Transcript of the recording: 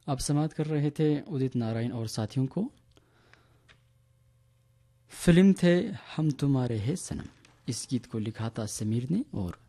आप समाप्त कर रहे थे उदित नारायण और साथियों को। फिल्म थे हम तुम्हारे है सनम। इस गीत को लिखा था समीर ने और